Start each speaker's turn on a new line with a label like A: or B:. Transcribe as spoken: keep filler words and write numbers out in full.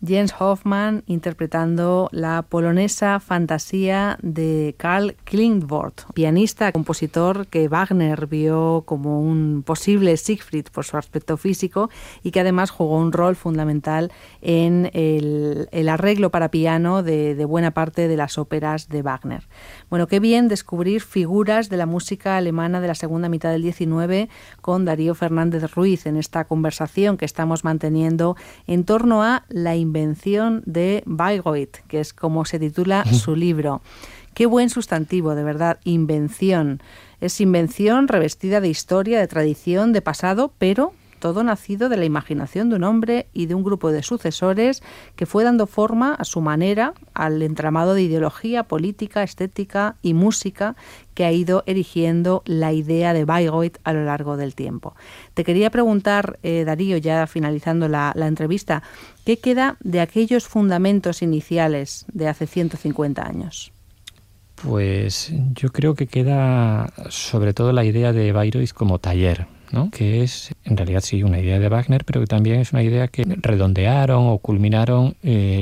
A: Jens Hoffmann interpretando la polonesa Fantasía de Karl Klingvorth, pianista, compositor que Wagner vio como un posible Siegfried por su aspecto físico y que además jugó un rol fundamental en el, el arreglo para piano de, de buena parte de las óperas de Wagner. Bueno, qué bien descubrir figuras de la música alemana de la segunda mitad del diecinueve con Darío Fernández Ruiz en esta conversación que estamos manteniendo en torno a la invención de Bayreuth, que es como se titula su libro. Qué buen sustantivo, de verdad, invención. Es invención revestida de historia, de tradición, de pasado, pero todo nacido de la imaginación de un hombre y de un grupo de sucesores que fue dando forma a su manera al entramado de ideología, política, estética y música que ha ido erigiendo la idea de Bayreuth a lo largo del tiempo. Te quería preguntar, eh, Darío, ya finalizando la, la entrevista, ¿qué queda de aquellos fundamentos iniciales de hace ciento cincuenta años?
B: Pues yo creo que queda sobre todo la idea de Bayreuth como taller, ¿no? Que es en realidad sí una idea de Wagner, pero que también es una idea que redondearon o culminaron eh,